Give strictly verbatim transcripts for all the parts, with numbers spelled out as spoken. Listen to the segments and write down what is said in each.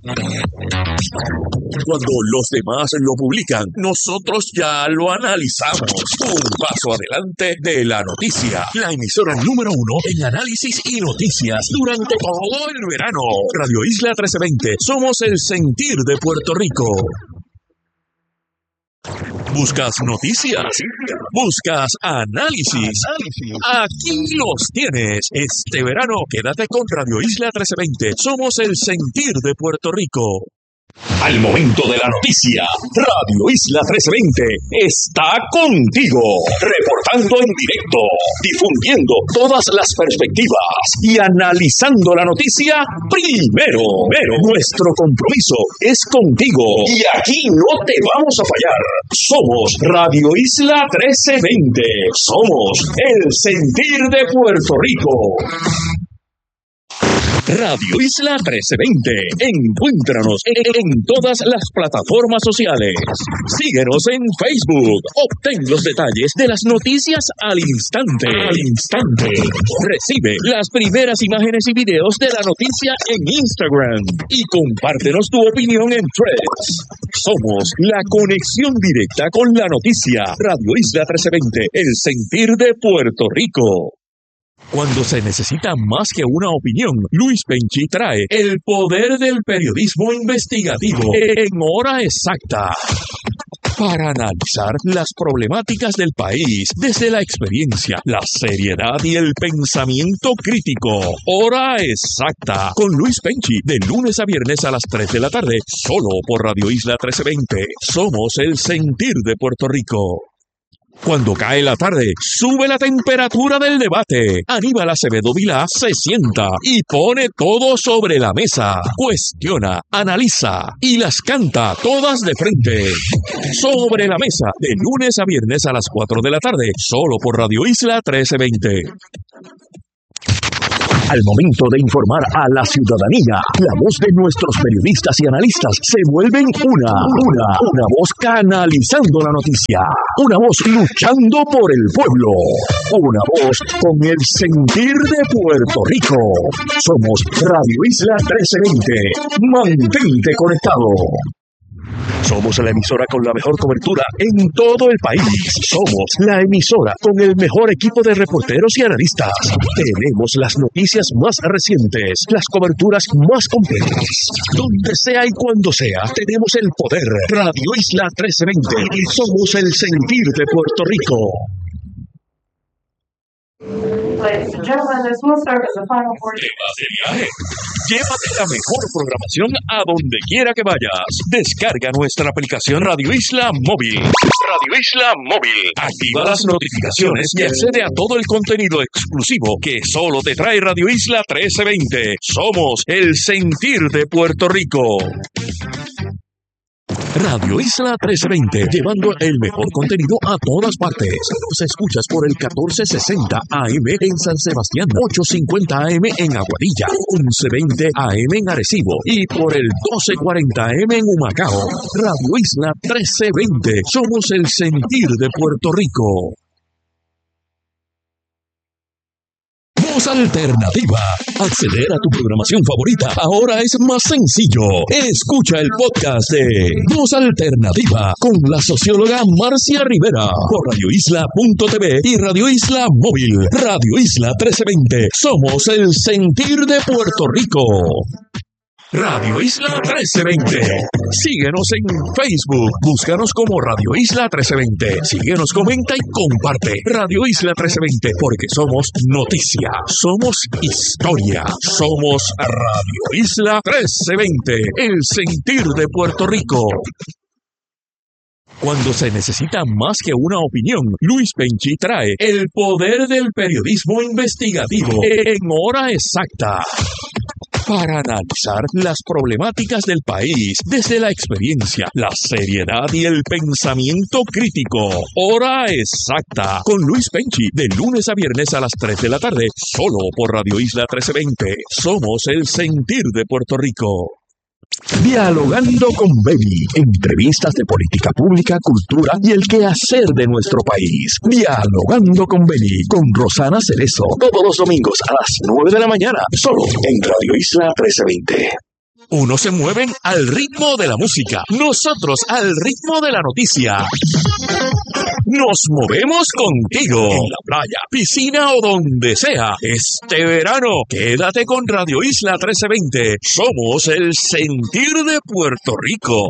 Cuando los demás lo publican, nosotros ya lo analizamos. Un paso adelante de la noticia. La emisora número uno en análisis y noticias durante todo el verano. Radio Isla trece veinte. Somos el sentir de Puerto Rico. ¿Buscas noticias? ¿Buscas análisis? Aquí los tienes. Este verano quédate con Radio Isla trece veinte. Somos el sentir de Puerto Rico. Al momento de la noticia, Radio Isla trece veinte está contigo, reportando en directo, difundiendo todas las perspectivas y analizando la noticia primero. Pero nuestro compromiso es contigo y aquí no te vamos a fallar. Somos Radio Isla trece veinte. Somos el sentir de Puerto Rico. Radio Isla trece veinte. Encuéntranos en todas las plataformas sociales. Síguenos en Facebook. Obtén los detalles de las noticias al instante. Al instante. Recibe las primeras imágenes y videos de la noticia en Instagram. Y compártenos tu opinión en Threads. Somos la conexión directa con la noticia. Radio Isla trece veinte. El sentir de Puerto Rico. Cuando se necesita más que una opinión, Luis Penchi trae el poder del periodismo investigativo en hora exacta para analizar las problemáticas del país desde la experiencia, la seriedad y el pensamiento crítico. Hora exacta con Luis Penchi de lunes a viernes a las tres de la tarde, solo por Radio Isla trece veinte. Somos el sentir de Puerto Rico. Cuando cae la tarde, sube la temperatura del debate. Aníbal Acevedo Vilá se sienta y pone todo sobre la mesa. Cuestiona, analiza y las canta todas de frente. Sobre la mesa, de lunes a viernes a las cuatro de la tarde, solo por Radio Isla trece veinte. Al momento de informar a la ciudadanía, la voz de nuestros periodistas y analistas se vuelven una, una, una voz canalizando la noticia, una voz luchando por el pueblo, una voz con el sentir de Puerto Rico. Somos Radio Isla trece veinte. Mantente conectado. Somos la emisora con la mejor cobertura en todo el país. Somos la emisora con el mejor equipo de reporteros y analistas. Tenemos las noticias más recientes, las coberturas más completas. Donde sea y cuando sea, tenemos el poder. Radio Isla trece veinte y somos el sentir de Puerto Rico. Ladies and gentlemen, this will serve as a final word. Llévate la mejor programación a donde quiera que vayas. Descarga nuestra aplicación Radio Isla Móvil. Radio Isla Móvil. Activa las notificaciones y accede a todo el contenido exclusivo que solo te trae Radio Isla trece veinte. Somos el sentir de Puerto Rico. Radio Isla trece veinte, llevando el mejor contenido a todas partes. Nos escuchas por el catorce sesenta A M en San Sebastián, ochocientos cincuenta A M en Aguadilla, once veinte A M en Arecibo y por el doce cuarenta A M en Humacao. Radio Isla trece veinte, somos el sentir de Puerto Rico. Voz Alternativa. Acceder a tu programación favorita ahora es más sencillo. Escucha el podcast de Voz Alternativa con la socióloga Marcia Rivera por radio isla punto t v y Radio Isla Móvil. Radio Isla trece veinte. Somos el sentir de Puerto Rico. Radio Isla trece veinte. Síguenos en Facebook. Búscanos como Radio Isla trece veinte. Síguenos, comenta y comparte. Radio Isla trece veinte, porque somos noticia, somos historia, somos Radio Isla trece veinte, el sentir de Puerto Rico. Cuando se necesita más que una opinión, Luis Penchi trae el poder del periodismo investigativo en hora exacta para analizar las problemáticas del país desde la experiencia, la seriedad y el pensamiento crítico. Hora exacta con Luis Penchi de lunes a viernes a las tres de la tarde, solo por Radio Isla trece veinte. Somos el sentir de Puerto Rico. Dialogando con Beli, entrevistas de política pública, cultura y el quehacer de nuestro país. Dialogando con Beli, con Rosana Cerezo, todos los domingos a las nueve de la mañana, solo en Radio Isla trece veinte. Unos se mueven al ritmo de la música, nosotros al ritmo de la noticia. Nos movemos contigo en la playa, piscina o donde sea. Este verano, quédate con Radio Isla trece veinte. Somos el sentir de Puerto Rico.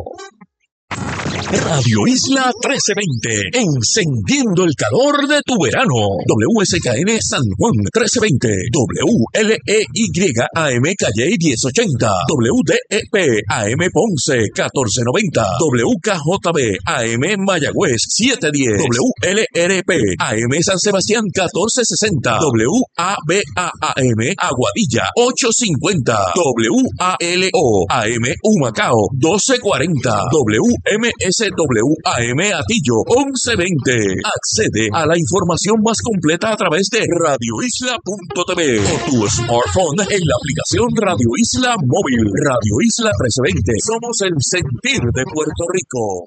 Radio Isla trece veinte, encendiendo el calor de tu verano. W S K N San Juan trece veinte, W L E Y A M Calle diez ochenta, W D E P A M Ponce catorce noventa, W K J B A M Mayagüez setecientos diez, W L R P A M San Sebastián catorce sesenta, W A B A A M Aguadilla ochocientos cincuenta, W A L O A M Humacao doce cuarenta, W M S W A M Atillo once veinte. Accede a la información más completa a través de radio isla punto t v o tu smartphone en la aplicación Radio Isla Móvil. Radio Isla trece veinte. Somos el sentir de Puerto Rico.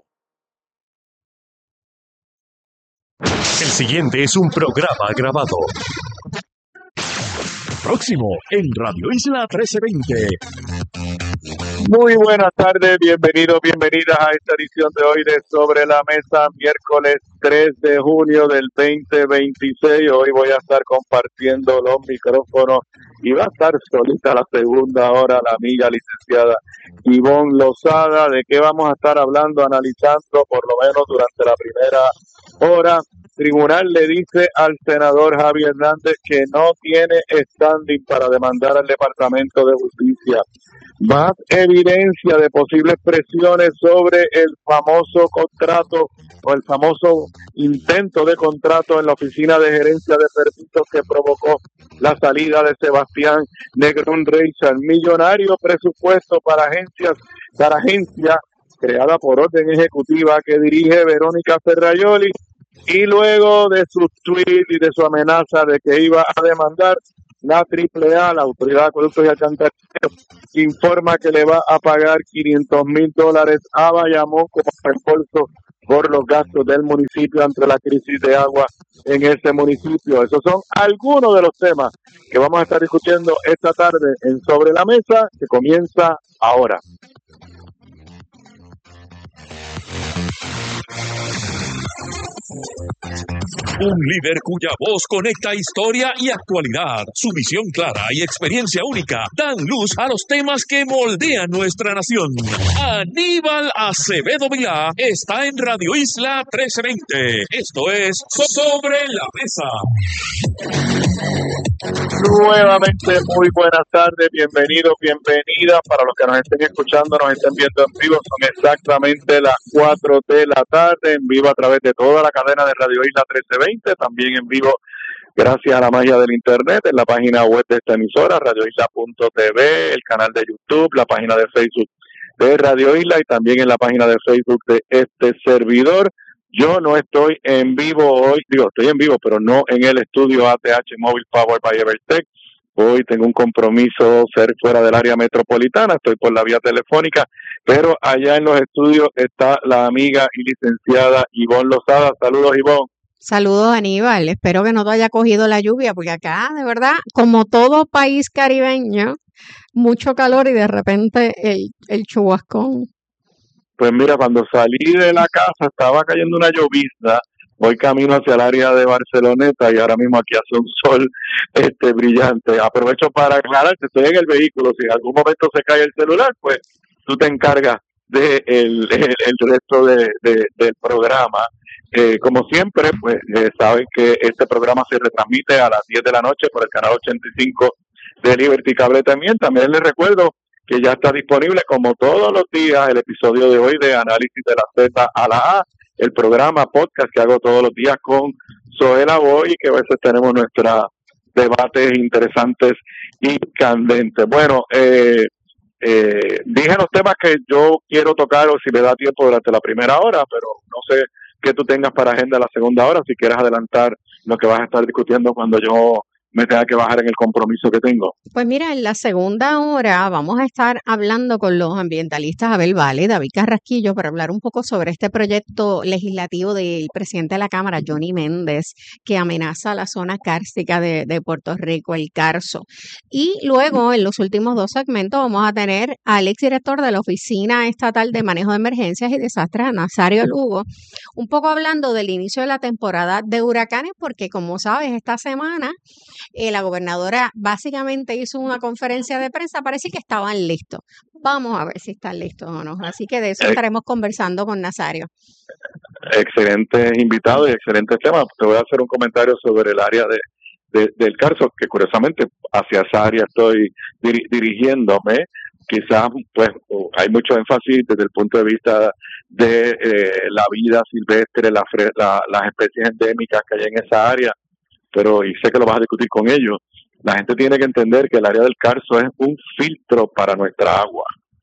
El siguiente es un programa grabado. Próximo en Radio Isla trece veinte. Muy buenas tardes, bienvenidos, bienvenidas a esta edición de hoy de Sobre la Mesa, miércoles tres de junio del veinte veintiséis. Hoy voy a estar compartiendo los micrófonos y va a estar solita la segunda hora la amiga licenciada Ivonne Lozada. ¿De qué vamos a estar hablando, analizando por lo menos durante la primera hora? Tribunal le dice al senador Javier Hernández que no tiene standing para demandar al Departamento de Justicia. Más evidencia de posibles presiones sobre el famoso contrato o el famoso intento de contrato en la Oficina de Gerencia de Permisos que provocó la salida de Sebastián Negrón Reichard. Millonario presupuesto para agencias, para agencia creada por orden ejecutiva que dirige Verónica Ferraioli. Y luego de sus tweets y de su amenaza de que iba a demandar, la triple A, la Autoridad de Acueductos y Alcantarillados, informa que le va a pagar quinientos mil dólares a Bayamón como reembolso por los gastos del municipio ante la crisis de agua en ese municipio. Esos son algunos de los temas que vamos a estar discutiendo esta tarde en Sobre la Mesa, que comienza ahora. Un líder cuya voz conecta historia y actualidad. Su visión clara y experiencia única dan luz a los temas que moldean nuestra nación. Aníbal Acevedo Vilá está en Radio Isla trece veinte. Esto es Sobre la Mesa. Nuevamente, muy buenas tardes, bienvenidos, bienvenidas. Para los que nos estén escuchando, nos estén viendo en vivo, son exactamente las cuatro de la tarde, en vivo a través de toda la cadena de Radio Isla trece veinte, también en vivo gracias a la magia del internet, en la página web de esta emisora, radio isla punto t v, el canal de YouTube, la página de Facebook de Radio Isla y también en la página de Facebook de este servidor. Yo no estoy en vivo hoy, digo, estoy en vivo, pero no en el estudio A T H Móvil Power by Evertech. Hoy tengo un compromiso ser fuera del área metropolitana, estoy por la vía telefónica, pero allá en los estudios está la amiga y licenciada Ivonne Lozada. Saludos, Ivonne. Saludos, Aníbal. Espero que no te haya cogido la lluvia, porque acá, de verdad, como todo país caribeño, mucho calor y de repente el, el chubascón. Pues mira, cuando salí de la casa estaba cayendo una llovizna. Voy camino hacia el área de Barceloneta y ahora mismo aquí hace un sol este brillante. Aprovecho para aclarar que estoy en el vehículo. Si en algún momento se cae el celular, pues tú te encargas del de el, el, el resto de, de, del programa. Eh, como siempre, pues eh, saben que este programa se retransmite a las diez de la noche por el canal ochenta y cinco de Liberty Cable también. También les recuerdo que ya está disponible, como todos los días, el episodio de hoy de Análisis de la Z a la A, el programa podcast que hago todos los días con Zoela Boy, y que a veces tenemos nuestros debates interesantes y candentes. Bueno, eh, eh, dije los temas que yo quiero tocar, o si me da tiempo durante la primera hora, pero no sé qué tú tengas para agenda la segunda hora, si quieres adelantar lo que vas a estar discutiendo cuando yo me tenga que bajar en el compromiso que tengo. Pues mira, en la segunda hora vamos a estar hablando con los ambientalistas Abel Vale y David Carrasquillo para hablar un poco sobre este proyecto legislativo del presidente de la Cámara, Johnny Méndez, que amenaza la zona kárstica de, de Puerto Rico, el Carso. Y luego, en los últimos dos segmentos, vamos a tener al exdirector de la Oficina Estatal de Manejo de Emergencias y Desastres, Nazario Lugo, un poco hablando del inicio de la temporada de huracanes, porque como sabes, esta semana Eh, la gobernadora básicamente hizo una conferencia de prensa, parece que estaban listos. Vamos a ver si están listos o no. Así que de eso estaremos conversando con Nazario. Excelentes invitados y excelentes temas. Te voy a hacer un comentario sobre el área de, de del Carso, que curiosamente hacia esa área estoy dir- dirigiéndome. Quizás pues hay mucho énfasis desde el punto de vista de eh, la vida silvestre, la, la, las especies endémicas que hay en esa área, pero y sé que lo vas a discutir con ellos. La gente tiene que entender que el área del Carso es un filtro para nuestra agua,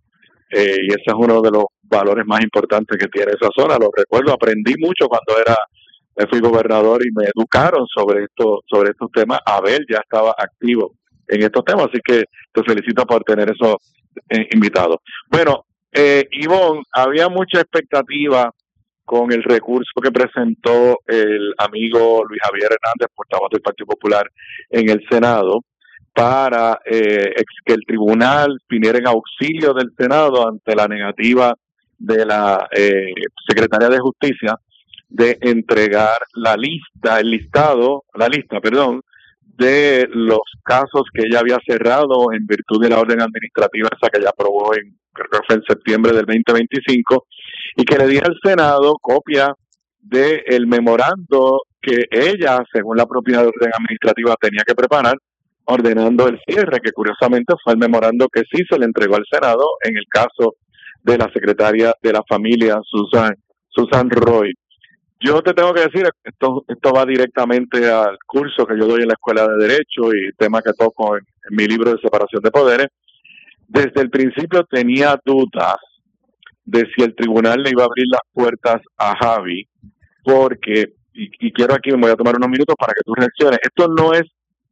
eh, y ese es uno de los valores más importantes que tiene esa zona. Lo recuerdo, aprendí mucho cuando era fui gobernador y me educaron sobre esto, sobre estos temas. Abel ya estaba activo en estos temas, así que te felicito por tener esos eh, invitados. Bueno, eh, Ivonne, había mucha expectativa con el recurso que presentó el amigo Luis Javier Hernández, portavoz del Partido Popular en el Senado, para eh, que el tribunal viniera en auxilio del Senado ante la negativa de la eh, Secretaría de Justicia de entregar la lista, el listado, la lista, perdón, de los casos que ella había cerrado en virtud de la orden administrativa esa que ella aprobó en, creo que fue en septiembre del veinte veinticinco, y que le diera al Senado copia del memorando que ella, según la propia orden administrativa, tenía que preparar, ordenando el cierre, que curiosamente fue el memorando que sí se le entregó al Senado en el caso de la secretaria de la familia, Susan, Susan Roy. Yo te tengo que decir, esto esto va directamente al curso que yo doy en la Escuela de Derecho y tema que toco en, en mi libro de separación de poderes. Desde el principio tenía dudas de si el tribunal le iba a abrir las puertas a Javi, porque, y, y quiero aquí, me voy a tomar unos minutos para que tú reacciones, esto no es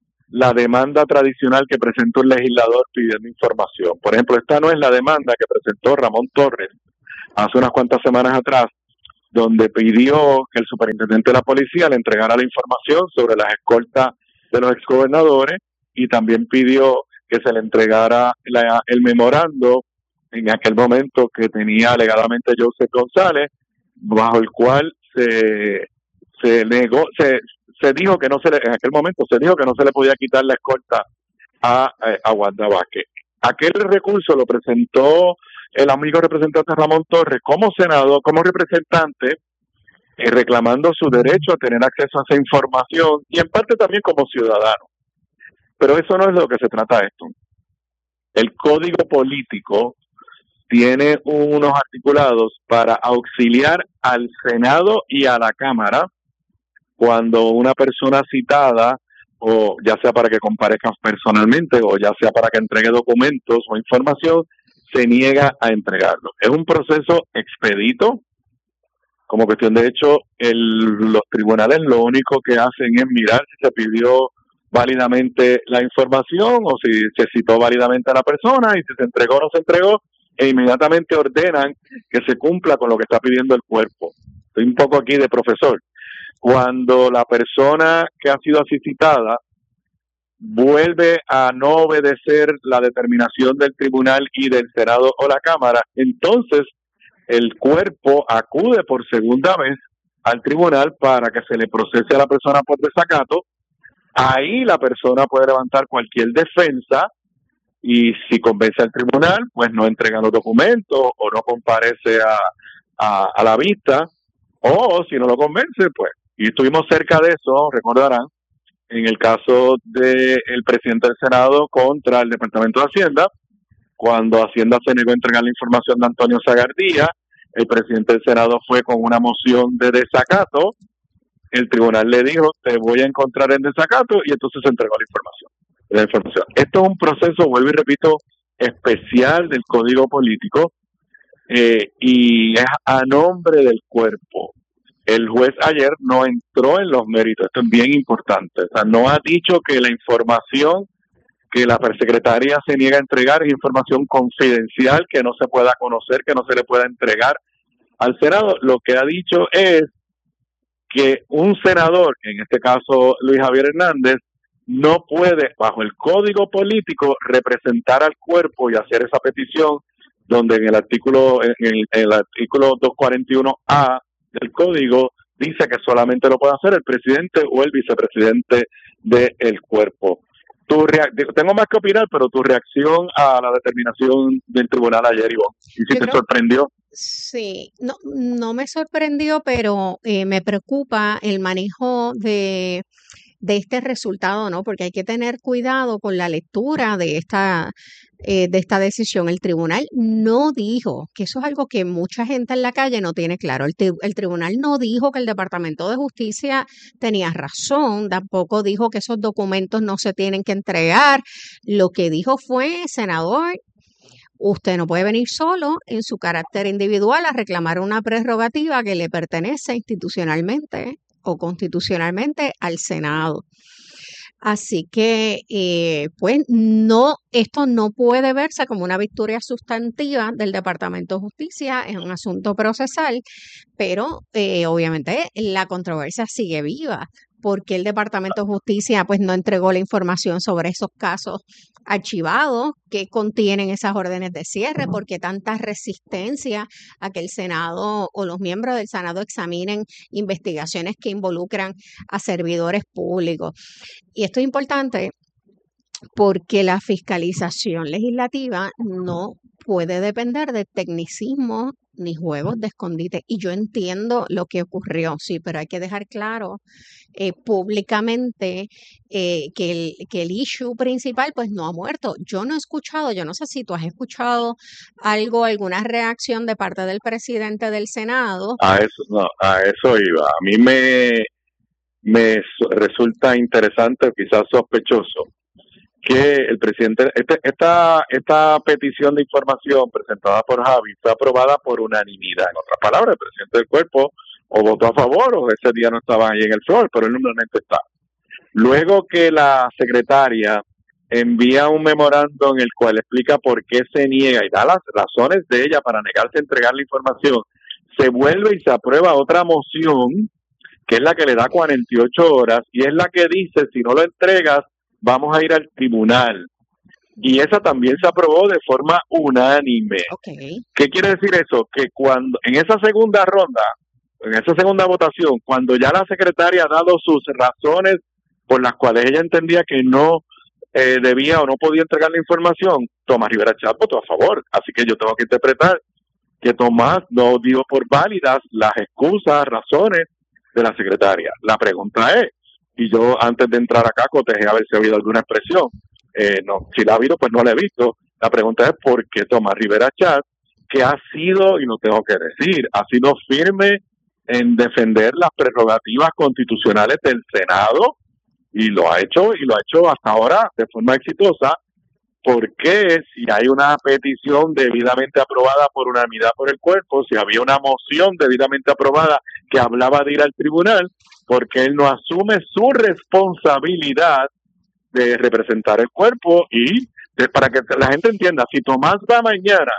la demanda tradicional que presentó el legislador pidiendo información. Por ejemplo, esta no es la demanda que presentó Ramón Torres hace unas cuantas semanas atrás, donde pidió que el superintendente de la policía le entregara la información sobre las escoltas de los exgobernadores y también pidió que se le entregara la, el memorando en aquel momento que tenía alegadamente Joseph González, bajo el cual se se negó, se, se dijo que no se le, en aquel momento se dijo que no se le podía quitar la escolta a, a Wanda Vázquez. Aquel recurso lo presentó el amigo representante Ramón Torres como senador, como representante, eh, reclamando su derecho a tener acceso a esa información y en parte también como ciudadano. Pero eso no es de lo que se trata esto. El Código Político tiene unos articulados para auxiliar al Senado y a la Cámara cuando una persona citada, o ya sea para que comparezca personalmente o ya sea para que entregue documentos o información, se niega a entregarlo. Es un proceso expedito. Como cuestión de hecho, el, los tribunales lo único que hacen es mirar si se pidió válidamente la información o si se citó válidamente a la persona y si se entregó o no se entregó, e inmediatamente ordenan que se cumpla con lo que está pidiendo el cuerpo. Estoy un poco aquí de profesor. Cuando la persona que ha sido así citada vuelve a no obedecer la determinación del tribunal y del Senado o la Cámara, entonces el cuerpo acude por segunda vez al tribunal para que se le procese a la persona por desacato. Ahí la persona puede levantar cualquier defensa y si convence al tribunal, pues no entrega los documentos o no comparece a, a, a la vista, o si no lo convence, pues, y estuvimos cerca de eso, recordarán, en el caso del presidente del Senado contra el Departamento de Hacienda, cuando Hacienda se negó a entregar la información de Antonio Zagardía, el presidente del Senado fue con una moción de desacato, el tribunal le dijo, te voy a encontrar en desacato, y entonces se entregó la información. La información. Esto es un proceso, vuelvo y repito, especial del Código Político, eh, y es a nombre del cuerpo. el juez ayer no entró en los méritos. Esto es bien importante. O sea, no ha dicho que la información que la secretaria se niega a entregar es información confidencial, que no se pueda conocer, que no se le pueda entregar al Senado. Lo que ha dicho es que un senador, en este caso Luis Javier Hernández, no puede, bajo el código político, representar al cuerpo y hacer esa petición, donde en el artículo en el, en el artículo doscientos cuarenta y uno A del código dice que solamente lo puede hacer el presidente o el vicepresidente del cuerpo. Tu rea- tengo más que opinar, pero tu reacción a la determinación del tribunal ayer, Ivonne, y si Yo te creo, sorprendió. sí, no, no me sorprendió, pero eh, me preocupa el manejo de, de este resultado, ¿no? Porque hay que tener cuidado con la lectura de esta, eh, de esta decisión. El tribunal no dijo, que eso es algo que mucha gente en la calle no tiene claro. El, tri- el tribunal no dijo que el Departamento de Justicia tenía razón, tampoco dijo que esos documentos no se tienen que entregar. Lo que dijo fue, senador, usted no puede venir solo en su carácter individual a reclamar una prerrogativa que le pertenece institucionalmente o constitucionalmente al Senado. Así que, eh, pues, no, esto no puede verse como una victoria sustantiva del Departamento de Justicia, es un asunto procesal, pero eh, obviamente la controversia sigue viva, porque el Departamento de Justicia, pues, no entregó la información sobre esos casos archivados que contienen esas órdenes de cierre, porque tanta resistencia a que el Senado o los miembros del Senado examinen investigaciones que involucran a servidores públicos. Y esto es importante porque la fiscalización legislativa no puede depender de tecnicismo ni juegos de escondite. Y yo entiendo lo que ocurrió, sí, pero hay que dejar claro eh, públicamente eh, que, el, que el issue principal pues no ha muerto. Yo no he escuchado, yo no sé si tú has escuchado algo, alguna reacción de parte del presidente del Senado. A eso, no, a eso iba. A mí me, me so- resulta interesante, quizás sospechoso, que el presidente, este, esta, esta petición de información presentada por Javi fue aprobada por unanimidad. En otras palabras, el presidente del cuerpo o votó a favor o ese día no estaba ahí en el floor, pero él normalmente está. Luego que la secretaria envía un memorando en el cual explica por qué se niega y da las razones de ella para negarse a entregar la información, se vuelve y se aprueba otra moción, que es la que le da cuarenta y ocho horas, y es la que dice, si no lo entregas, vamos a ir al tribunal. Y esa también se aprobó de forma unánime. Okay. ¿Qué quiere decir eso? Que cuando en esa segunda ronda, en esa segunda votación, cuando ya la secretaria ha dado sus razones por las cuales ella entendía que no eh, debía o no podía entregar la información, Tomás Rivera Chatz votó a favor. Así que yo tengo que interpretar que Tomás no dio por válidas las excusas, razones de la secretaria. La pregunta es, y yo antes de entrar acá cotejé a ver si ha habido alguna expresión. Eh, no, si la ha habido, pues no la he visto. La pregunta es por qué Tomás Rivera Chatz, que ha sido, y lo tengo que decir, ha sido firme en defender las prerrogativas constitucionales del Senado, y lo ha hecho, y lo ha hecho hasta ahora de forma exitosa. ¿Por qué, si hay una petición debidamente aprobada por unanimidad por el cuerpo, si había una moción debidamente aprobada que hablaba de ir al tribunal, porque él no asume su responsabilidad de representar el cuerpo? Y de, para que la gente entienda, si Tomás va mañana,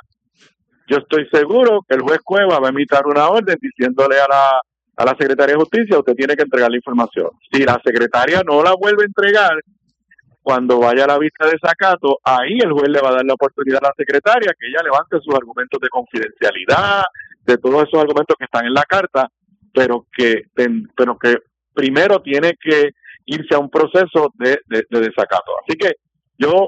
yo estoy seguro que el juez Cueva va a emitir una orden diciéndole a la, a la Secretaría de Justicia, usted tiene que entregar la información. Si la secretaria no la vuelve a entregar, cuando vaya a la vista de desacato, ahí el juez le va a dar la oportunidad a la secretaria que ella levante sus argumentos de confidencialidad, de todos esos argumentos que están en la carta, pero que pero que primero tiene que irse a un proceso de, de, de desacato. Así que yo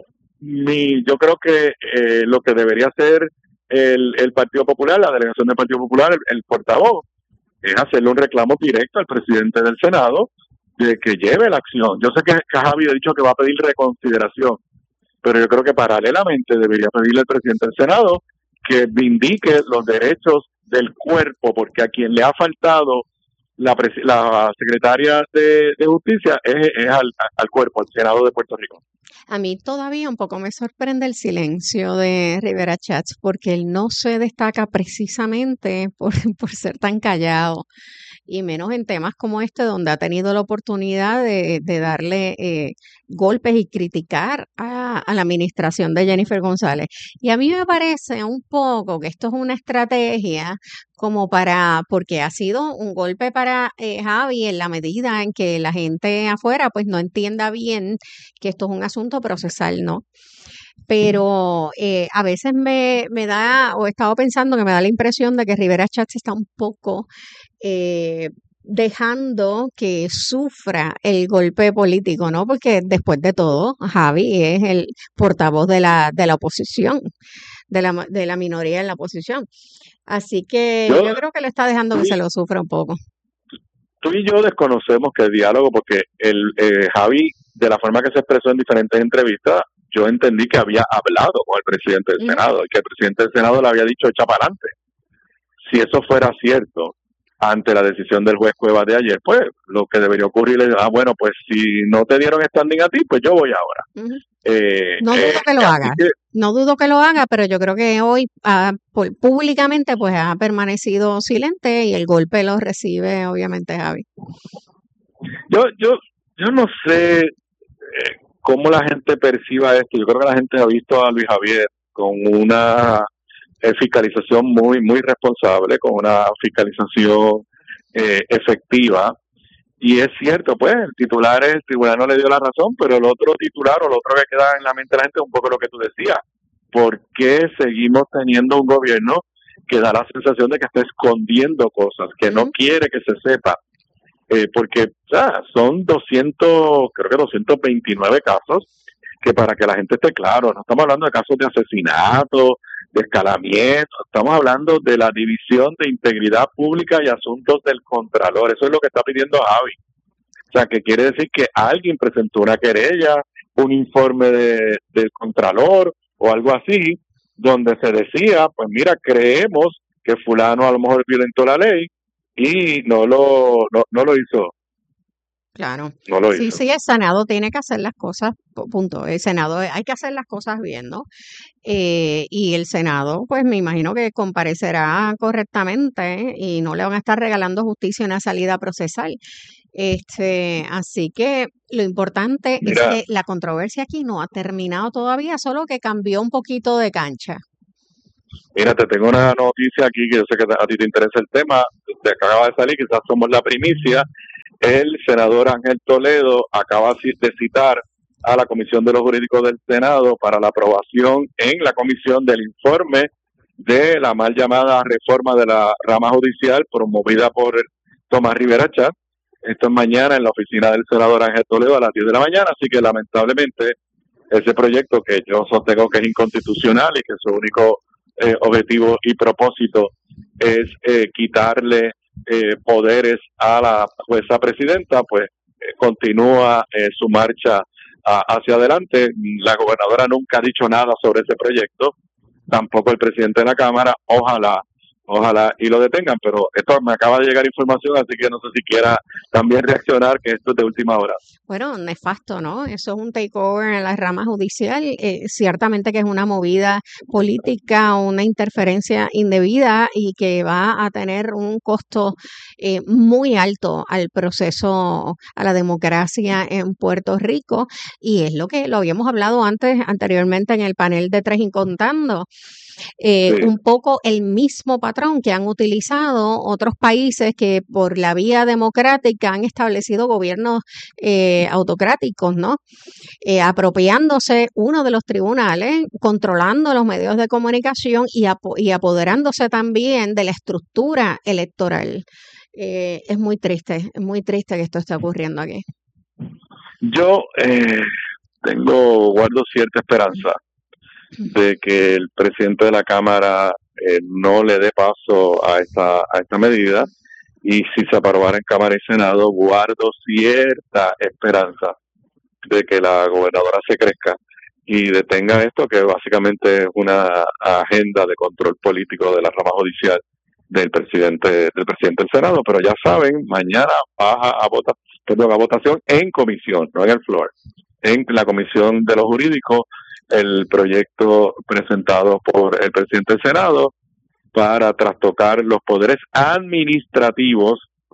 mi yo creo que eh, lo que debería hacer el, el Partido Popular, la delegación del Partido Popular, el, el portavoz, es hacerle un reclamo directo al presidente del Senado de que lleve la acción. Yo sé que, que Javi ha dicho que va a pedir reconsideración, pero yo creo que paralelamente debería pedirle al presidente del Senado que vindique los derechos del cuerpo, porque a quien le ha faltado la, la secretaria de, de Justicia es, es al, al cuerpo, al Senado de Puerto Rico. A mí todavía un poco me sorprende el silencio de Rivera Chatz, porque él no se destaca precisamente por, por ser tan callado. y menos en temas como este, donde ha tenido la oportunidad de, de darle eh, golpes y criticar a, a la administración de Jennifer González. Y a mí me parece un poco que esto es una estrategia como para, porque ha sido un golpe para eh, Javi en la medida en que la gente afuera pues no entienda bien que esto es un asunto procesal, ¿no? Pero eh, a veces me, me da, o he estado pensando que me da la impresión de que Rivera Schatz está un poco eh, dejando que sufra el golpe político, ¿no? Porque después de todo, Javi es el portavoz de la, de la oposición, de la, de la minoría en la oposición. Así que Yo, yo creo que le está dejando tú que y, se lo sufra un poco. tú y yo desconocemos que el diálogo, porque el eh, Javi, de la forma que se expresó en diferentes entrevistas, yo entendí que había hablado con el presidente del Ujú. Senado y que el presidente del Senado le había dicho echa para adelante. Si eso fuera cierto ante la decisión del juez Cuevas de ayer, pues lo que debería ocurrir es, ah, bueno, pues si no te dieron standing a ti, pues yo voy ahora. Ujú. Eh, No dudo eh, que lo así haga, que no dudo que lo haga, pero yo creo que hoy ah, por- públicamente pues ha permanecido silente y el golpe lo recibe obviamente Javi. yo, yo, yo no sé eh, cómo la gente perciba esto. Yo creo que la gente ha visto a Luis Javier con una eh, fiscalización muy, muy responsable, con una fiscalización eh, efectiva. Y es cierto, pues, el titular, el tribunal no le dio la razón, pero el otro titular o lo otro que queda en la mente de la gente es un poco lo que tú decías. ¿Por qué seguimos teniendo un gobierno que da la sensación de que está escondiendo cosas, que no Ujú. quiere que se sepa? Eh, porque o sea, son doscientos, creo que doscientos veintinueve casos, que para que la gente esté claro, no estamos hablando de casos de asesinato, de escalamiento, estamos hablando de la División de Integridad Pública y Asuntos del Contralor. Eso es lo que está pidiendo Javi. O sea, que quiere decir que alguien presentó una querella, un informe de, del Contralor o algo así, donde se decía, pues mira, creemos que fulano a lo mejor violentó la ley y no lo, no, no lo hizo, Claro. no lo Sí, hizo. sí, el Senado tiene que hacer las cosas, pu- punto. El Senado, eh, hay que hacer las cosas bien, ¿no? Eh, y el Senado, pues me imagino que comparecerá correctamente y no le van a estar regalando justicia en una salida procesal. Este, así que lo importante es Mira, que la controversia aquí no ha terminado todavía, solo que cambió un poquito de cancha. mira, te tengo una noticia aquí que yo sé que a ti te interesa el tema, te acaba de salir, quizás somos la primicia. El senador Ángel Toledo acaba de citar a la Comisión de los Jurídicos del Senado para la aprobación en la comisión del informe de la mal llamada reforma de la rama judicial promovida por Tomás Rivera Schatz. Esto es mañana en la oficina del senador Ángel Toledo a las diez de la mañana, así que lamentablemente ese proyecto que yo sostengo que es inconstitucional y que su único eh, objetivo y propósito es eh, quitarle eh, poderes a la jueza presidenta, pues eh, continúa eh, su marcha a, hacia adelante. La gobernadora nunca ha dicho nada sobre ese proyecto, tampoco el presidente de la Cámara. Ojalá, ojalá y lo detengan, pero esto me acaba de llegar información, así que no sé si quiera también reaccionar, que esto es de última hora. Bueno, nefasto, ¿no? Eso es un takeover en la rama judicial. Eh, ciertamente que es una movida política, una interferencia indebida y que va a tener un costo eh, muy alto al proceso, a la democracia en Puerto Rico. Y es lo que lo habíamos hablado antes, anteriormente en el panel de Tres y Contando. Eh, Sí. un poco el mismo patrón que han utilizado otros países que por la vía democrática han establecido gobiernos eh, autocráticos, ¿no? Eh, apropiándose uno de los tribunales, controlando los medios de comunicación y, apo- y apoderándose también de la estructura electoral. Eh, es muy triste, es muy triste que esto esté ocurriendo aquí. Yo eh, tengo, guardo cierta esperanza de que el presidente de la Cámara eh, no le dé paso a esta, a esta medida, y si se aprobara en Cámara y Senado, guardo cierta esperanza de que la gobernadora se crezca y detenga esto, que básicamente es una agenda de control político de la rama judicial del presidente del presidente del Senado. Pero ya saben, mañana baja a vota, perdón, a votación en comisión, no en el floor, en la comisión de los jurídicos, el proyecto presentado por el presidente del Senado para trastocar los poderes administrativos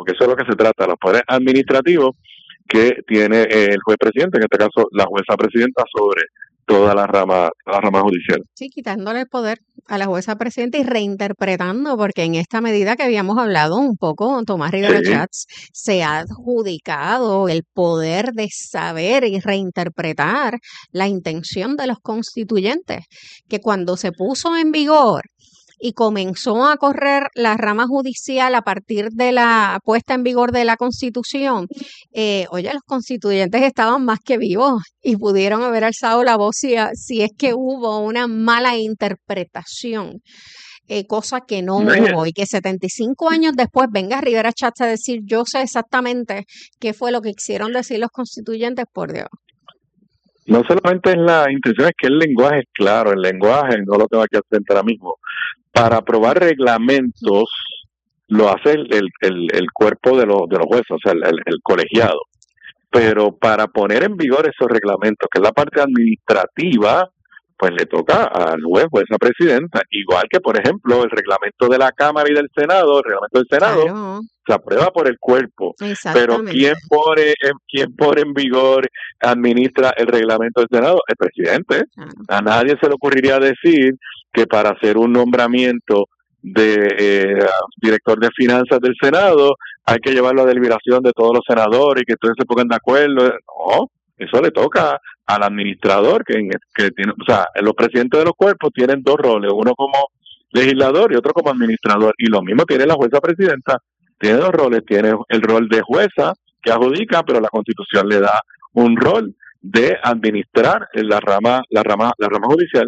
porque eso es lo que se trata, los poderes administrativos que tiene el juez presidente, en este caso la jueza presidenta, sobre toda la rama, la rama judicial. Sí, quitándole el poder a la jueza presidenta y reinterpretando, porque en esta medida que habíamos hablado un poco, Tomás Rivera Sí. Schatz se ha adjudicado el poder de saber y reinterpretar la intención de los constituyentes, que cuando se puso en vigor y comenzó a correr la rama judicial a partir de la puesta en vigor de la Constitución, eh, oye, los constituyentes estaban más que vivos y pudieron haber alzado la voz si, si es que hubo una mala interpretación, eh, cosa que no Oye. hubo, y que setenta y cinco años después venga Rivera Schatz a decir, yo sé exactamente qué fue lo que quisieron decir los constituyentes, por Dios. No solamente es la intención, es que el lenguaje es claro, el lenguaje no lo tengo aquí al frente ahora mismo. Para aprobar reglamentos lo hace el, el, el, el cuerpo de los, de los jueces, o sea, el, el, el colegiado. Pero para poner en vigor esos reglamentos, que es la parte administrativa, pues le toca al juez, jueza presidenta, igual que, por ejemplo, el reglamento de la Cámara y del Senado, el reglamento del Senado, Claro. se aprueba por el cuerpo, pero Exactamente. ¿quién pone, en, quién pone en vigor, administra el reglamento del Senado? El presidente. Claro. A nadie se le ocurriría decir que para hacer un nombramiento de eh, director de finanzas del Senado hay que llevarlo a deliberación de todos los senadores y que todos se pongan de acuerdo. No, eso le toca al administrador, que, que tiene, o sea, los presidentes de los cuerpos tienen dos roles, uno como legislador y otro como administrador, y lo mismo tiene la jueza presidenta, tiene dos roles, tiene el rol de jueza que adjudica, pero la Constitución le da un rol de administrar la rama, la rama, la rama judicial.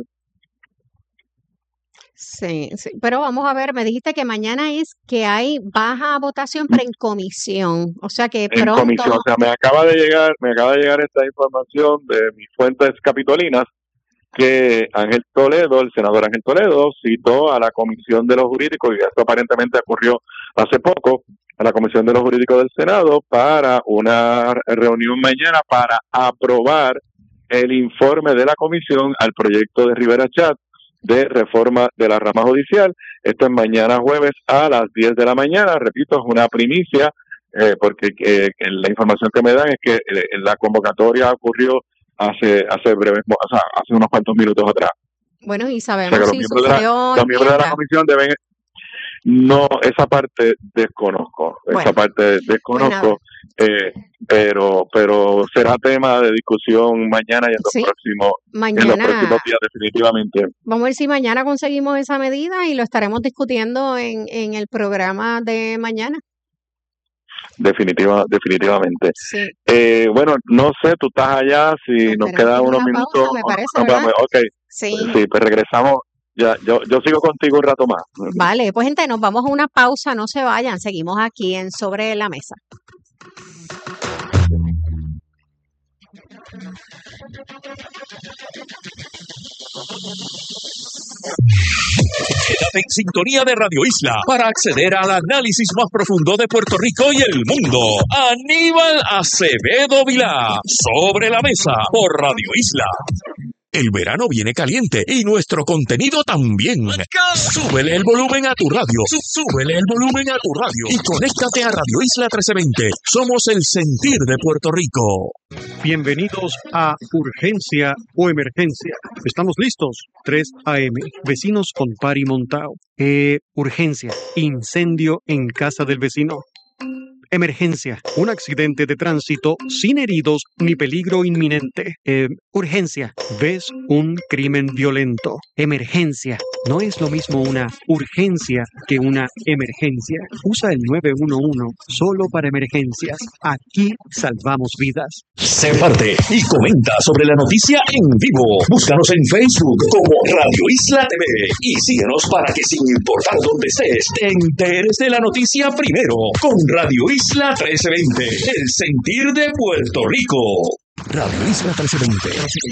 Sí, sí, pero vamos a ver, me dijiste que mañana es que hay baja votación, pero en comisión, o sea que En pronto. comisión, o sea, me acaba de llegar, me acaba de llegar esta información de mis fuentes capitolinas que Ángel Toledo, el senador Ángel Toledo, citó a la Comisión de los Jurídicos, y esto aparentemente ocurrió hace poco, a la Comisión de los Jurídicos del Senado para una reunión mañana para aprobar el informe de la comisión al proyecto de Rivera Schatz de reforma de la rama judicial. Esto es mañana jueves a las diez de la mañana. Repito, es una primicia, eh, porque eh, la información que me dan es que eh, la convocatoria ocurrió hace hace breves, o sea, hace unos cuantos minutos atrás. Bueno, y O sea, sabemos que los si miembros de la, sufrió los miembros de la enmienda. comisión deben... No, esa parte desconozco, esa Bueno, parte pues desconozco, eh, pero pero será tema de discusión mañana y en los sí, próximos en los mañana, próximos días definitivamente. vamos a ver si mañana conseguimos esa medida y lo estaremos discutiendo en, en el programa de mañana. Definitiva, definitivamente. Sí, Eh, bueno, no sé, tú estás allá, si pues nos tenemos quedan que ir a unos una minutos, pausa, me o parece, nos ¿verdad? vamos. Ok, Sí, sí, pues regresamos. Ya, yo, yo sigo contigo un rato más. vale, pues gente, nos vamos a una pausa, no se vayan, seguimos aquí en Sobre la Mesa. Quédate en sintonía de Radio Isla para acceder al análisis más profundo de Puerto Rico y el mundo. Aníbal Acevedo Vilá, Sobre la Mesa, por Radio Isla. El verano viene caliente y nuestro contenido también. Súbele el volumen a tu radio. Súbele el volumen a tu radio. Y conéctate a Radio Isla trece veinte. Somos el sentir de Puerto Rico. Bienvenidos a Urgencia o Emergencia. Estamos listos. tres a eme. Vecinos con pari montao. Eh, urgencia. Incendio en casa del vecino. Emergencia. Un accidente de tránsito sin heridos ni peligro inminente. Eh, urgencia. ¿Ves un crimen violento? Emergencia. No es lo mismo una urgencia que una emergencia. Usa el nueve uno uno solo para emergencias. Aquí salvamos vidas. Sé parte y comenta sobre la noticia en vivo. Búscanos en Facebook como Radio Isla T V y síguenos para que sin importar dónde estés, te enteres de la noticia primero con Radio Isla trece veinte, el sentir de Puerto Rico. Radio Isla trece veinte,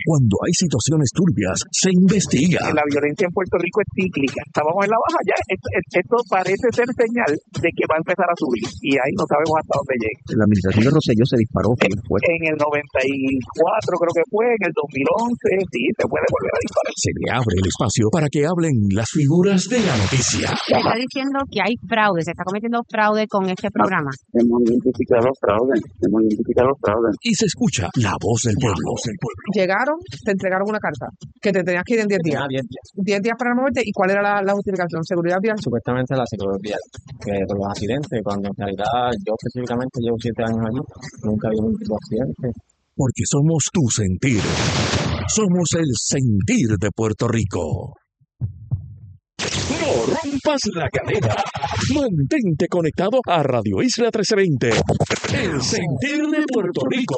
Cuando hay situaciones turbias, se investiga. La violencia en Puerto Rico es cíclica. Estábamos en la baja ya. Esto, esto parece ser señal de que va a empezar a subir. Y ahí no sabemos hasta dónde llegue. La administración de Rosselló se disparó. En, en el noventa y cuatro creo que fue, en el dos mil once, sí, se puede volver a disparar. Se le abre el espacio para que hablen las figuras de la noticia. Se está diciendo que hay fraude, se está cometiendo fraude con este programa. Hemos identificado los fraudes, hemos identificado los fraudes. Y se escucha la voz del pueblo. Del pueblo. Llegaron, te entregaron una carta que te tenías que ir en diez días. diez días para moverte. ¿Y cuál era la, la justificación? ¿Seguridad vial? Supuestamente la seguridad vial, que por los accidentes, cuando en realidad yo específicamente llevo siete años allí, nunca había un accidente. Porque somos tu sentir. Somos el sentir de Puerto Rico. No rompas la cadena. Mantente conectado a Radio Isla trece veinte. El sentir de Puerto Rico.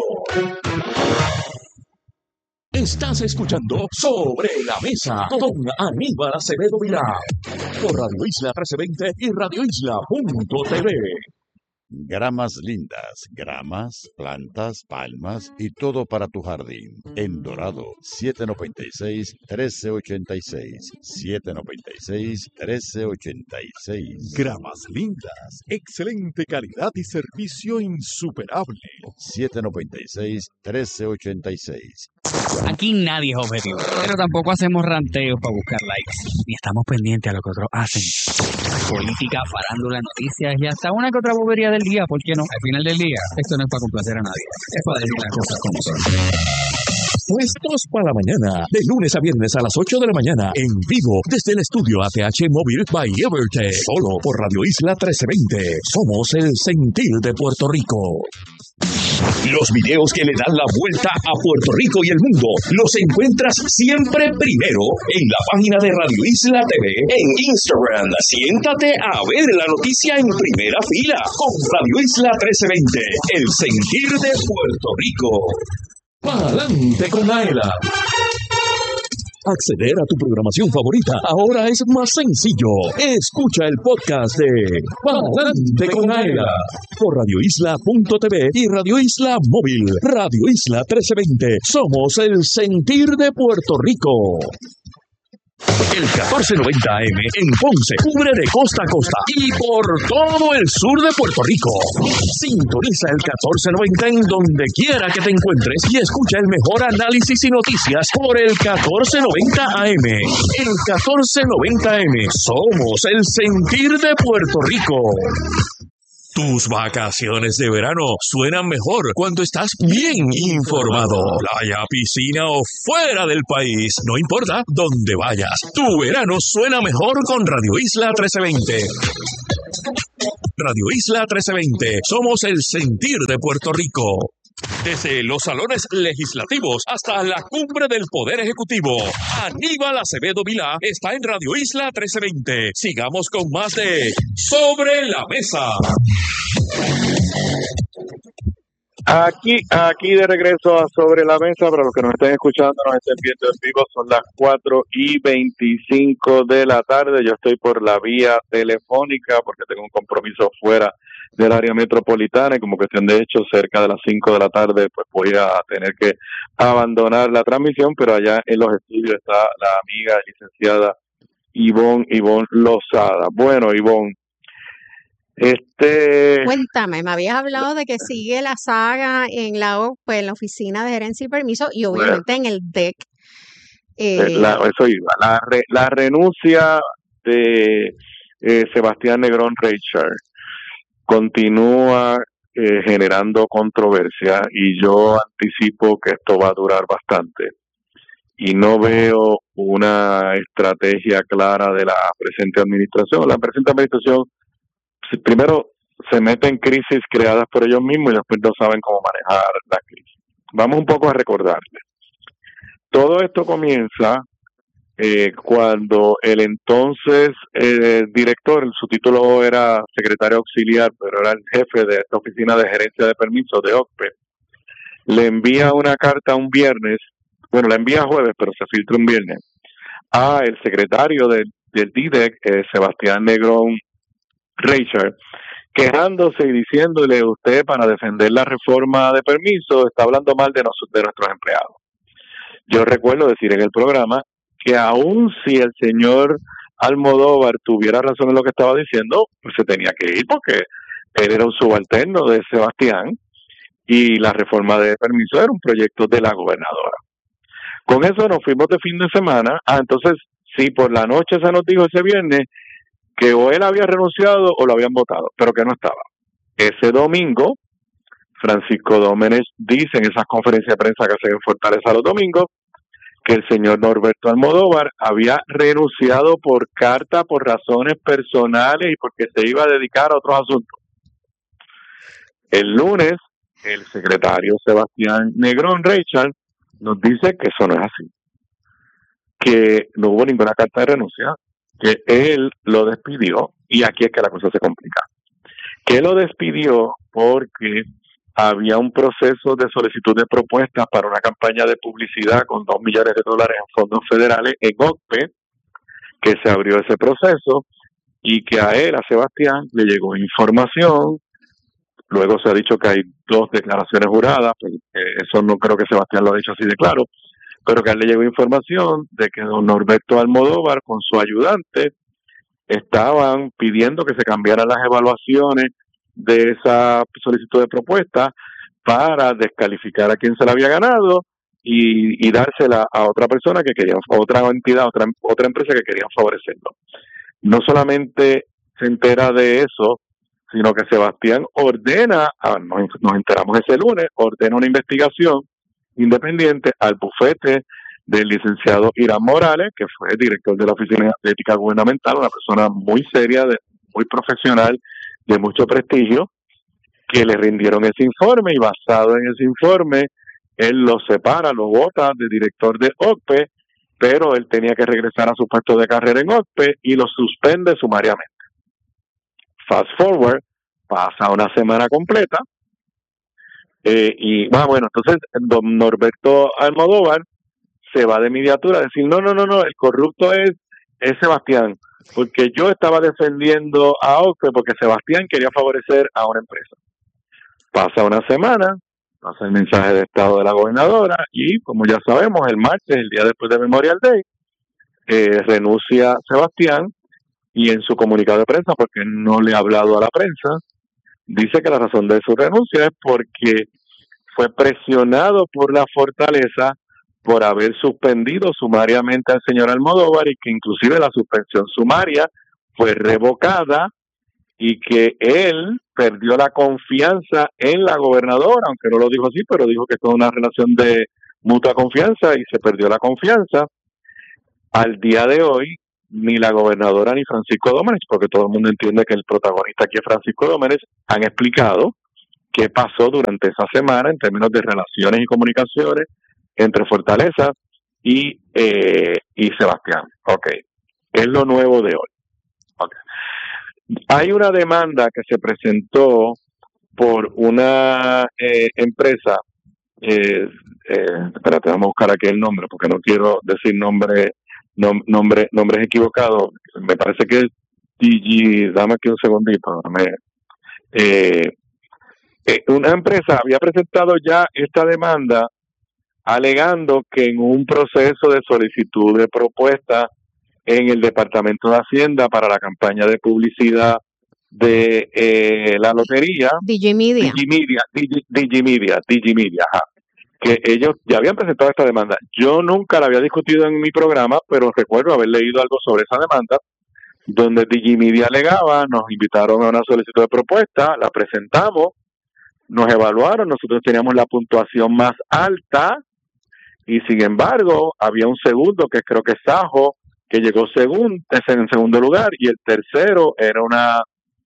Estás escuchando Sobre la Mesa con Aníbal Acevedo Vilá por Radio Isla trece veinte y radio isla punto t v. Gramas lindas, gramas, plantas, palmas y todo para tu jardín. En Dorado, siete noventa y seis, trece ochenta y seis. siete noventa y seis, trece ochenta y seis. Gramas lindas, excelente calidad y servicio insuperable. siete noventa y seis, trece ochenta y seis. Aquí nadie es objetivo, pero tampoco hacemos ranteos para buscar likes, ni estamos pendientes a lo que otros hacen. Política, farándula, noticias y hasta una que otra bobería del día, ¿por qué no? Al final del día, esto no es para complacer a nadie, es para decir las cosas como son. Puestos para la mañana, de lunes a viernes a las ocho de la mañana, en vivo, desde el estudio A T H Móvil by Evertech, solo por Radio Isla trece veinte. Somos el sentir de Puerto Rico. Los videos que le dan la vuelta a Puerto Rico y el mundo los encuentras siempre primero en la página de Radio Isla T V en Instagram. Siéntate a ver la noticia en primera fila con Radio Isla trece veinte, el sentir de Puerto Rico. Pa'lante con Aela. Acceder a tu programación favorita ahora es más sencillo. Escucha el podcast de Pa'lante con Aela por radio isla punto t v y Radio Isla Móvil. Radio Isla trece veinte. Somos el sentir de Puerto Rico. El catorce noventa A M en Ponce cubre de costa a costa y por todo el sur de Puerto Rico. Sintoniza el catorce noventa en donde quiera que te encuentres y escucha el mejor análisis y noticias por el catorce noventa A M. El catorce noventa A M. Somos el sentir de Puerto Rico. Tus vacaciones de verano suenan mejor cuando estás bien informado. Playa, piscina o fuera del país, no importa dónde vayas. Tu verano suena mejor con Radio Isla trece veinte. Radio Isla trece veinte. Somos el sentir de Puerto Rico. Desde los salones legislativos hasta la cumbre del Poder Ejecutivo, Aníbal Acevedo Vilá está en Radio Isla trece veinte. Sigamos con más de Sobre la Mesa. Aquí, aquí de regreso a Sobre la Mesa, para los que nos estén escuchando, nos estén viendo en vivo, son las cuatro y veinticinco de la tarde. Yo estoy por la vía telefónica porque tengo un compromiso fuera del área metropolitana y como cuestión de hecho cerca de las cinco de la tarde pues voy a tener que abandonar la transmisión, pero allá en los estudios está la amiga licenciada Ivonne, Ivonne Lozada. Bueno, Ivonne, este... Cuéntame, me habías hablado de que sigue la saga en la O P, en la Oficina de Gerencia y Permiso y obviamente bueno, en el D E C. Eh... La, eso iba, la, re, la renuncia de eh, Sebastián Negrón Reichard continúa eh, generando controversia y yo anticipo que esto va a durar bastante y no veo una estrategia clara de la presente administración. La presente administración primero se mete en crisis creadas por ellos mismos y después no saben cómo manejar la crisis. Vamos un poco a recordarle. Todo esto comienza Eh, cuando el entonces eh, director, su título era secretario auxiliar, pero era el jefe de esta oficina de gerencia de permisos de O C P E, le envía una carta un viernes, bueno, la envía jueves, pero se filtra un viernes, a el secretario del, del D D E C, eh, Sebastián Negrón Reichard, quejándose y diciéndole, usted para defender la reforma de permisos está hablando mal de, nos, de nuestros empleados. yo recuerdo decir en el programa que aun si el señor Almodóvar tuviera razón en lo que estaba diciendo, pues se tenía que ir porque él era un subalterno de Sebastián y la reforma de permiso era un proyecto de la gobernadora. Con eso nos fuimos de fin de semana. Ah, entonces, sí, por la noche se nos dijo ese viernes que o él había renunciado o lo habían votado, pero que no estaba. Ese domingo, Francisco Dómenes dice en esas conferencias de prensa que hacen en Fortaleza los domingos, que el señor Norberto Almodóvar había renunciado por carta, por razones personales y porque se iba a dedicar a otros asuntos. El lunes, el secretario Sebastián Negrón Reichard nos dice que eso no es así, que no hubo ninguna carta de renuncia, que él lo despidió, y aquí es que la cosa se complica, que él lo despidió porque había un proceso de solicitud de propuestas para una campaña de publicidad con dos millones de dólares en fondos federales en O C P E, que se abrió ese proceso y que a él, a Sebastián, le llegó información. Luego se ha dicho que hay dos declaraciones juradas, pues, eh, eso no creo que Sebastián lo ha dicho así de claro, pero que a él le llegó información de que don Norberto Almodóvar con su ayudante estaban pidiendo que se cambiaran las evaluaciones de esa solicitud de propuesta para descalificar a quien se la había ganado y, y dársela a otra persona que quería, a otra entidad, otra, otra empresa que querían favorecerlo. No solamente se entera de eso, sino que Sebastián ordena, ah, nos, nos enteramos ese lunes, ordena una investigación independiente al bufete del licenciado Irán Morales, que fue director de la Oficina de Ética Gubernamental, una persona muy seria, de, muy profesional, de mucho prestigio, que le rindieron ese informe y basado en ese informe, él lo separa, lo vota de director de O C P E, pero él tenía que regresar a su puesto de carrera en O C P E y lo suspende sumariamente. Fast forward, pasa una semana completa, eh, y ah, bueno, entonces don Norberto Almodóvar se va de inmediatura a decir, no, no, no, no, el corrupto es, es Sebastián, porque yo estaba defendiendo a O C P E porque Sebastián quería favorecer a una empresa. Pasa una semana, pasa el mensaje de estado de la gobernadora y, como ya sabemos, el martes, el día después de Memorial Day, eh, renuncia Sebastián y en su comunicado de prensa, porque no le ha hablado a la prensa, dice que la razón de su renuncia es porque fue presionado por la Fortaleza por haber suspendido sumariamente al señor Almodóvar y que inclusive la suspensión sumaria fue revocada y que él perdió la confianza en la gobernadora, aunque no lo dijo así, pero dijo que es una relación de mutua confianza y se perdió la confianza. Al día de hoy, ni la gobernadora ni Francisco Dómenes, porque todo el mundo entiende que el protagonista aquí es Francisco Dómenes, han explicado qué pasó durante esa semana en términos de relaciones y comunicaciones entre Fortaleza y, eh, y Sebastián. Ok, es lo nuevo de hoy. Okay. Hay una demanda que se presentó por una eh, empresa, eh, eh, espérate, vamos a buscar aquí el nombre porque no quiero decir nombre, nom, nombre, nombres equivocados. Me parece que es Digi, dame aquí un segundito. Me, eh, eh, una empresa había presentado ya esta demanda alegando que en un proceso de solicitud de propuesta en el Departamento de Hacienda para la campaña de publicidad de eh, la lotería, Digimedia, Digimedia, Digi, Digimedia, Digimedia, ajá, que ellos ya habían presentado esta demanda. Yo nunca la había discutido en mi programa, pero recuerdo haber leído algo sobre esa demanda, donde Digimedia alegaba, nos invitaron a una solicitud de propuesta, la presentamos, nos evaluaron, nosotros teníamos la puntuación más alta, y sin embargo, había un segundo, que creo que es Sajo, que llegó segundo, en segundo lugar, y el tercero era una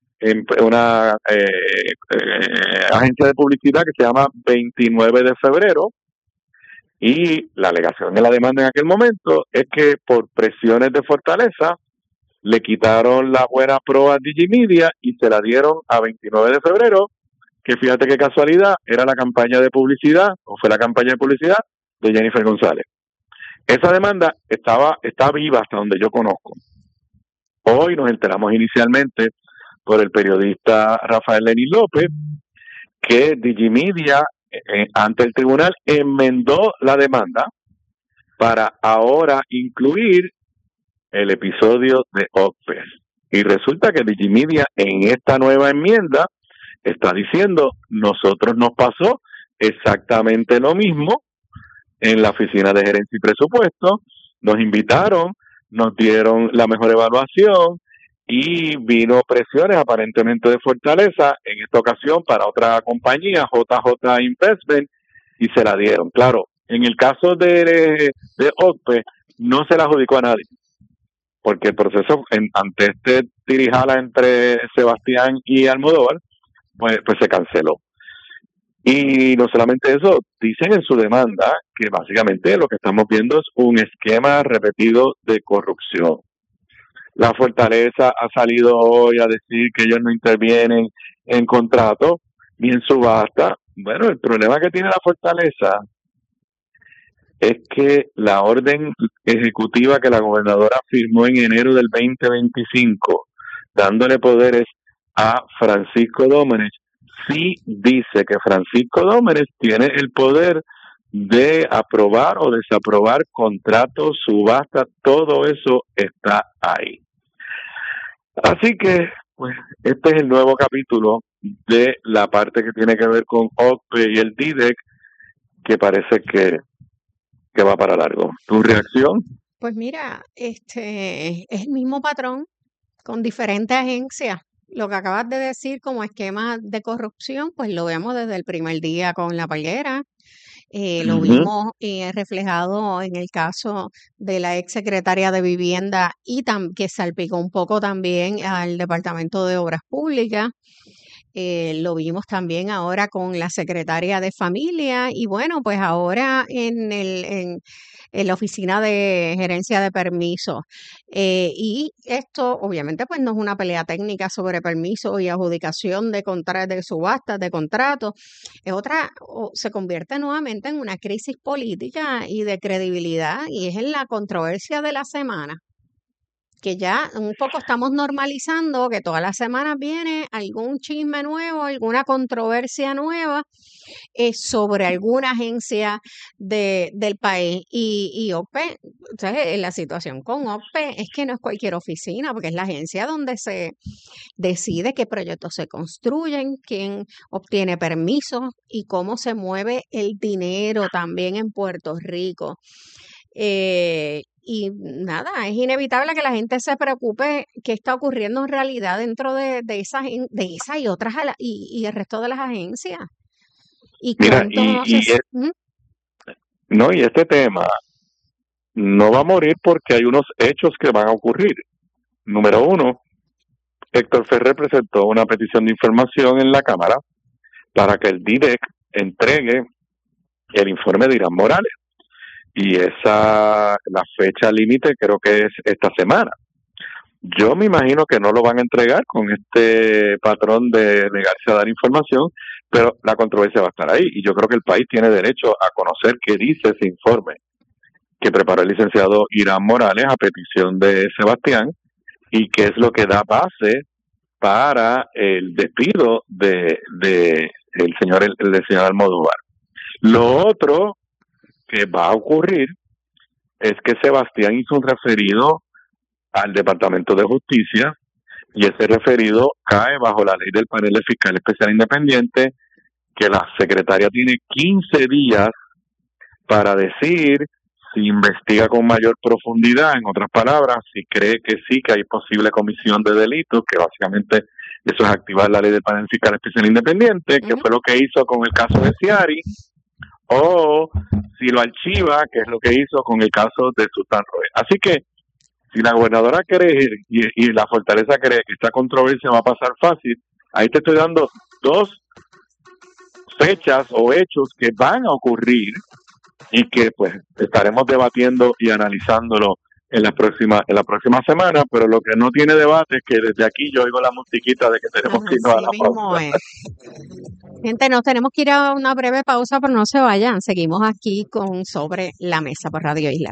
una eh, eh, agencia de publicidad que se llama veintinueve de febrero, y la alegación de la demanda en aquel momento es que por presiones de Fortaleza le quitaron la buena prueba a Digimedia y se la dieron a veintinueve de febrero, que fíjate qué casualidad, era la campaña de publicidad, o fue la campaña de publicidad de Jennifer González. Esa demanda estaba está viva hasta donde yo conozco. Hoy nos enteramos inicialmente por el periodista Rafael Lenín López que Digimedia eh, ante el tribunal enmendó la demanda para ahora incluir el episodio de O C P E. Y resulta que Digimedia en esta nueva enmienda está diciendo, nosotros nos pasó exactamente lo mismo en la Oficina de Gerencia y Presupuesto, nos invitaron, nos dieron la mejor evaluación y vino presiones aparentemente de Fortaleza, en esta ocasión para otra compañía, J J Investment, y se la dieron. Claro, en el caso de, de O C P E, no se la adjudicó a nadie, porque el proceso en, ante este tirijala entre Sebastián y Almodóvar, pues, pues se canceló. Y no solamente eso, dicen en su demanda que básicamente lo que estamos viendo es un esquema repetido de corrupción. La Fortaleza ha salido hoy a decir que ellos no intervienen en contrato ni en subasta. Bueno, el problema que tiene la Fortaleza es que la orden ejecutiva que la gobernadora firmó en enero del veinte veinticinco, dándole poderes a Francisco Dómenech, sí dice que Francisco Dómenech tiene el poder de aprobar o desaprobar contratos, subasta, todo eso está ahí. Así que, pues, este es el nuevo capítulo de la parte que tiene que ver con O C P E y el D I D E C, que parece que, que va para largo. ¿Tu reacción? Pues mira, este es el mismo patrón con diferentes agencias. Lo que acabas de decir como esquema de corrupción, pues lo vemos desde el primer día con La Palguera. Eh, lo Ujú. vimos eh, reflejado en el caso de la ex secretaria de Vivienda y tam- que salpicó un poco también al Departamento de Obras Públicas. Eh, lo vimos también ahora con la secretaria de Familia y bueno, pues ahora en el en, en la oficina de gerencia de permisos. Eh, y esto obviamente pues no es una pelea técnica sobre permisos y adjudicación de contra de subastas, de contratos. Es otra, o se convierte nuevamente en una crisis política y de credibilidad y es en la controversia de la semana, que ya un poco estamos normalizando que todas las semanas viene algún chisme nuevo, alguna controversia nueva eh, sobre alguna agencia de, del país. Y, y O C P E, entonces, la situación con O C P E es que no es cualquier oficina, porque es la agencia donde se decide qué proyectos se construyen, quién obtiene permisos y cómo se mueve el dinero también en Puerto Rico. Eh, y nada, es inevitable que la gente se preocupe qué está ocurriendo en realidad dentro de, de esa agen- de esa y otras a la- y, y el resto de las agencias. Y Mira, cuánto y, no y, se... es- Ujú. no, y este tema no va a morir porque hay unos hechos que van a ocurrir. Número uno, Héctor Ferrer presentó una petición de información en la Cámara para que el D I D E C entregue el informe de Irán Morales. Y esa, la fecha límite creo que es esta semana. Yo me imagino que no lo van a entregar con este patrón de negarse a dar información, pero la controversia va a estar ahí. Y yo creo que el país tiene derecho a conocer qué dice ese informe que preparó el licenciado Irán Morales a petición de Sebastián y qué es lo que da base para el despido de, de el señor el, el del señor Almodóvar. Lo otro que va a ocurrir es que Sebastián hizo un referido al Departamento de Justicia y ese referido cae bajo la ley del panel de fiscal especial independiente, que la secretaria tiene quince días para decir si investiga con mayor profundidad, en otras palabras, si cree que sí que hay posible comisión de delitos, que básicamente eso es activar la ley del panel fiscal especial independiente, que fue lo que hizo con el caso de Ciari, o si lo archiva, que es lo que hizo con el caso de Sultán Roy. Así que, si la gobernadora cree y, y la Fortaleza cree que esta controversia va a pasar fácil, ahí te estoy dando dos fechas o hechos que van a ocurrir y que pues estaremos debatiendo y analizándolo en la próxima en la próxima semana, pero lo que no tiene debate es que desde aquí yo oigo la musiquita de que tenemos Ajá, que irnos a así la mismo pausa. es. Gente, nos tenemos que ir a una breve pausa, pero no se vayan. Seguimos aquí con Sobre la Mesa por Radio Isla.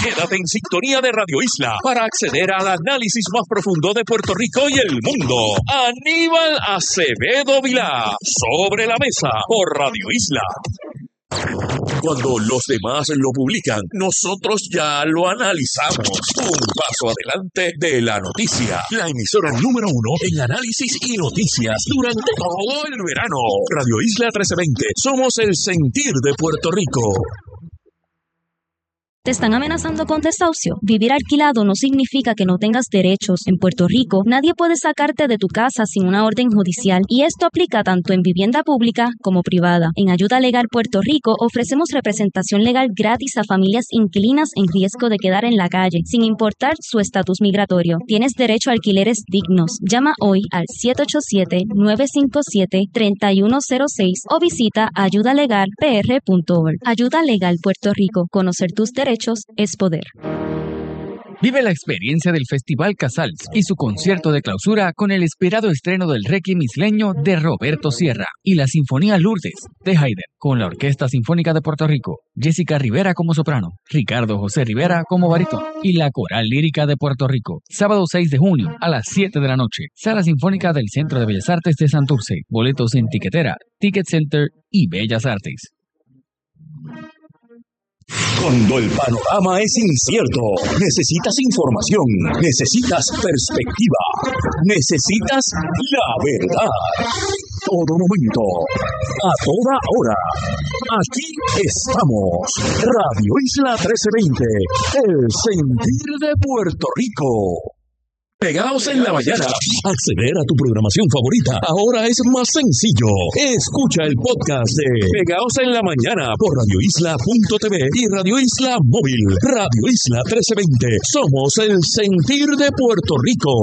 Quédate en sintonía de Radio Isla para acceder al análisis más profundo de Puerto Rico y el mundo. Aníbal Acevedo Vilá, Sobre la Mesa, por Radio Isla. Cuando los demás lo publican, nosotros ya lo analizamos. Un paso adelante de la noticia. La emisora número uno en análisis y noticias durante todo el verano. Radio Isla trece veinte. Somos el sentir de Puerto Rico. ¿Te están amenazando con desahucio? Vivir alquilado no significa que no tengas derechos. En Puerto Rico, nadie puede sacarte de tu casa sin una orden judicial, y esto aplica tanto en vivienda pública como privada. En Ayuda Legal Puerto Rico ofrecemos representación legal gratis a familias inquilinas en riesgo de quedar en la calle, sin importar su estatus migratorio. Tienes derecho a alquileres dignos. Llama hoy al siete ocho siete, nueve cinco siete, tres uno cero seis o visita ayuda legal p r punto org. Ayuda Legal Puerto Rico. Conocer tus derechos es poder. Vive la experiencia del Festival Casals y su concierto de clausura con el esperado estreno del Requiem isleño de Roberto Sierra y la Sinfonía Lourdes de Haydn, con la Orquesta Sinfónica de Puerto Rico, Jessica Rivera como soprano, Ricardo José Rivera como barítono y la Coral Lírica de Puerto Rico. Sábado seis de junio a las siete de la noche. Sala Sinfónica del Centro de Bellas Artes de Santurce. Boletos en Tiquetera, Ticket Center y Bellas Artes. Cuando el panorama es incierto, necesitas información, necesitas perspectiva, necesitas la verdad. Todo momento, a toda hora. Aquí estamos. Radio Isla trece veinte, el sentir de Puerto Rico. Pegaos en la mañana. Acceder a tu programación favorita ahora es más sencillo. Escucha el podcast de Pegaos en la Mañana por radio isla punto t v y Radio Isla Móvil. Radio Isla trece veinte. Somos el sentir de Puerto Rico.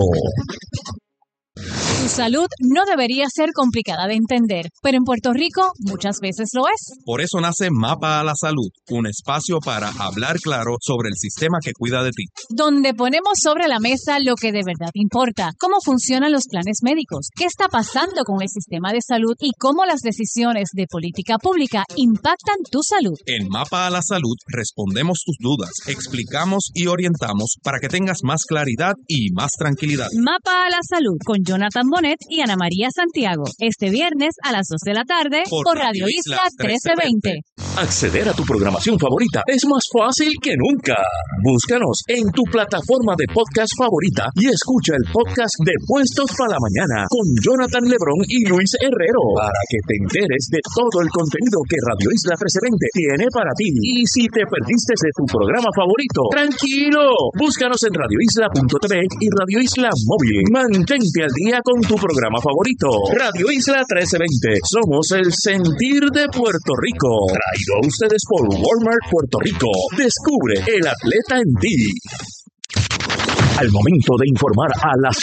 Tu salud no debería ser complicada de entender, pero en Puerto Rico muchas veces lo es. Por eso nace Mapa a la Salud, un espacio para hablar claro sobre el sistema que cuida de ti. Donde ponemos sobre la mesa lo que de verdad importa, cómo funcionan los planes médicos, qué está pasando con el sistema de salud y cómo las decisiones de política pública impactan tu salud. En Mapa a la Salud respondemos tus dudas, explicamos y orientamos para que tengas más claridad y más tranquilidad. Mapa a la Salud con Jonathan Bonet y Ana María Santiago. Este viernes a las dos de la tarde por, por Radio Isla trece veinte. Acceder a tu programación favorita es más fácil que nunca. Búscanos en tu plataforma de podcast favorita y escucha el podcast de Puestos para la Mañana con Jonathan Lebrón y Luis Herrero para que te enteres de todo el contenido que Radio Isla trece veinte tiene para ti. Y si te perdiste de tu programa favorito, tranquilo. Búscanos en radio isla punto t v y Radio Isla Móvil. Mantente al día con tu programa favorito. Radio Isla trece veinte. Somos el sentir de Puerto Rico. Traído a ustedes por Walmart Puerto Rico. Descubre el atleta en ti. Al momento de informar a la